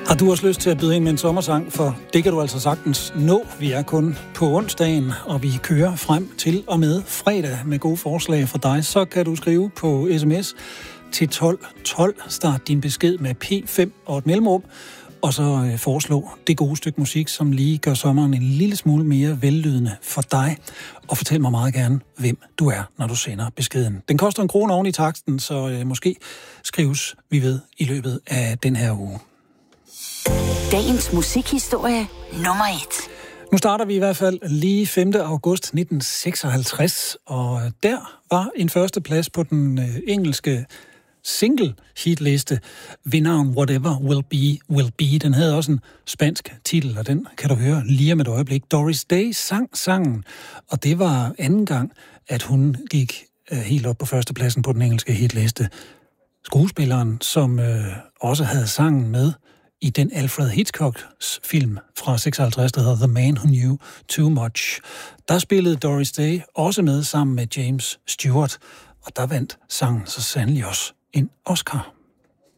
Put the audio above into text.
Har du også lyst til at byde ind med en sommersang, for det kan du altså sagtens nå. Vi er kun på onsdagen, og vi kører frem til og med fredag med gode forslag fra dig. Så kan du skrive på sms til 1212, start din besked med P5 og et mellemrum, og så foreslå det gode stykke musik, som lige gør sommeren en lille smule mere vellydende for dig. Og fortæl mig meget gerne, hvem du er, når du sender beskeden. Den koster 1 krone oven i taksten, så måske skrives vi ved i løbet af den her uge. Dagens musikhistorie nummer 1. Nu starter vi i hvert fald lige 5. august 1956, og der var en førsteplads på den engelske single-hitliste ved navn Whatever Will Be, Will Be. Den havde også en spansk titel, og den kan du høre lige om et øjeblik. Doris Day sang sangen, og det var anden gang, at hun gik helt op på førstepladsen på den engelske hitliste. Skuespilleren, som også havde sangen med i den Alfred Hitchcocks film fra 56, der hedder The Man Who Knew Too Much. Der spillede Doris Day også med sammen med James Stewart, og der vandt sangen så sandelig også en Oscar.